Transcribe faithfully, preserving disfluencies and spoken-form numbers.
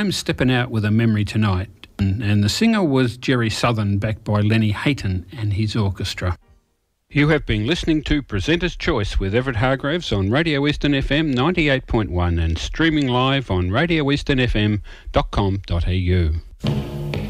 I'm Stepping Out with a Memory Tonight, and, and the singer was Jerry Southern, backed by Lenny Hayton and his orchestra. You have been listening to Presenter's Choice with Everett Hargraves on Radio Eastern F M ninety-eight point one and streaming live on radio eastern f m dot com dot a u.